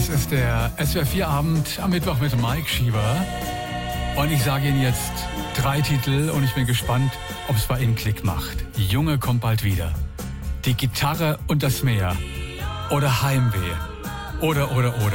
Das ist der SWR 4 Abend am Mittwoch mit Mike Schieber. Und ich sage Ihnen jetzt 3 Titel und ich bin gespannt, ob es bei Ihnen Klick macht. Die Junge kommt bald wieder. Die Gitarre und das Meer. Oder Heimweh. Oder.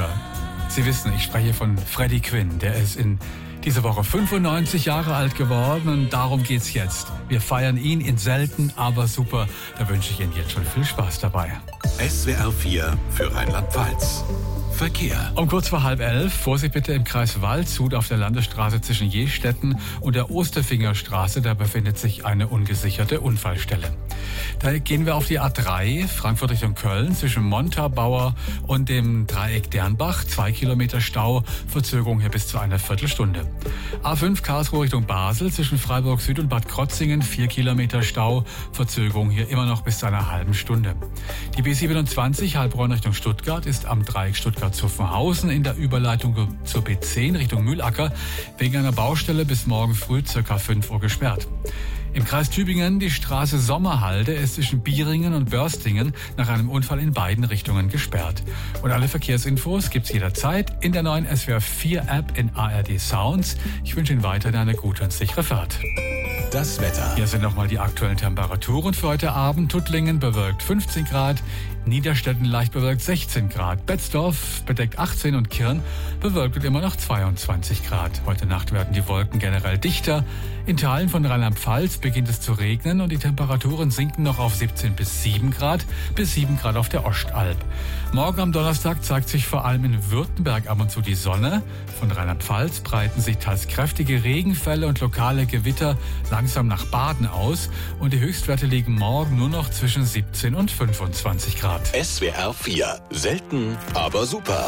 Sie wissen, ich spreche von Freddie Quinn. Der ist in dieser Woche 95 Jahre alt geworden und darum geht's jetzt. Wir feiern ihn in selten, aber super. Da wünsche ich Ihnen jetzt schon viel Spaß dabei. SWR 4 für Rheinland-Pfalz. Verkehr. Um kurz vor 10:30, Vorsicht bitte im Kreis Waldshut auf der Landesstraße zwischen Jestetten und der Osterfingerstraße. Da befindet sich eine ungesicherte Unfallstelle. Da gehen wir auf die A3, Frankfurt Richtung Köln, zwischen Montabaur und dem Dreieck Dernbach. 2 Kilometer Stau, Verzögerung hier bis zu einer Viertelstunde. A5 Karlsruhe Richtung Basel, zwischen Freiburg Süd und Bad Krotzingen. 4 Kilometer Stau, Verzögerung hier immer noch bis zu einer halben Stunde. Die B27 Heilbronn Richtung Stuttgart ist am Dreieck Stuttgart-Zuffenhausen in der Überleitung zur B10 Richtung Mühlacker wegen einer Baustelle bis morgen früh ca. 5 Uhr gesperrt. Im Kreis Tübingen die Straße Sommerhalde ist zwischen Bieringen und Börstingen nach einem Unfall in beiden Richtungen gesperrt. Und alle Verkehrsinfos gibt's jederzeit in der neuen SWR 4 App in ARD Sounds. Ich wünsche Ihnen weiterhin eine gute und sichere Fahrt. Das Wetter. Hier sind nochmal die aktuellen Temperaturen für heute Abend. Tuttlingen bewölkt 15 Grad, Niederstetten leicht bewölkt 16 Grad, Betzdorf bedeckt 18 und Kirn bewölkt und immer noch 22 Grad. Heute Nacht werden die Wolken generell dichter. In Teilen von Rheinland-Pfalz beginnt es zu regnen und die Temperaturen sinken noch auf 17 bis 7 Grad auf der Ostalb. Morgen am Donnerstag zeigt sich vor allem in Württemberg ab und zu die Sonne. Von Rheinland-Pfalz breiten sich teils kräftige Regenfälle und lokale Gewitter langsam nach Baden aus und die Höchstwerte liegen morgen nur noch zwischen 17 und 25 Grad. SWR 4. Selten, aber super.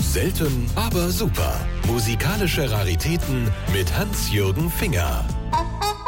Selten, aber super. Musikalische Raritäten mit Hans-Jürgen Finger.